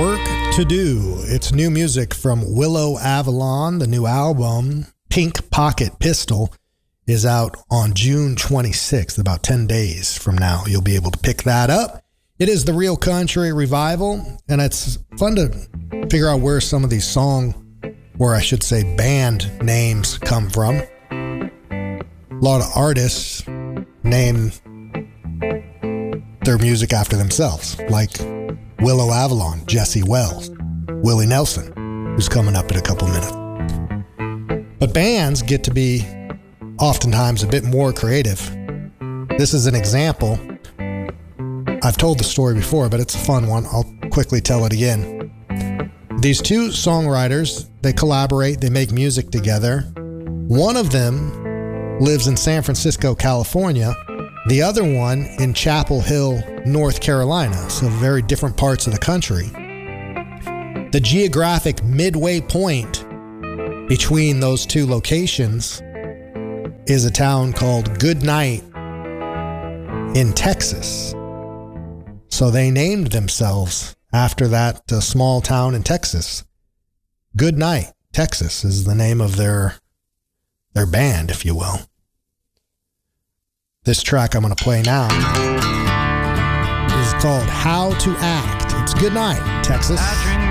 Work to Do. It's new music from Willow Avalon. The new album, Pink Pocket Pistol, is out on June 26th, about 10 days from now. You'll be able to pick that up. It is the Real Country Revival, and it's fun to figure out where some of these or I should say band names come from. A lot of artists name their music after themselves, like Willow Avalon, Jesse Wells, Willie Nelson, who's coming up in a couple minutes. But bands get to be oftentimes a bit more creative. This is an example. I've told the story before, but it's a fun one. I'll quickly tell it again. These two songwriters, they collaborate, they make music together. One of them lives in San Francisco, California. The other one in Chapel Hill, North Carolina, so very different parts of the country. The geographic midway point between those two locations is a town called Goodnight in Texas. So they named themselves after that small town in Texas. Goodnight, Texas is the name of their band, if you will. This track I'm going to play now is called How to Act. It's Goodnight, Texas.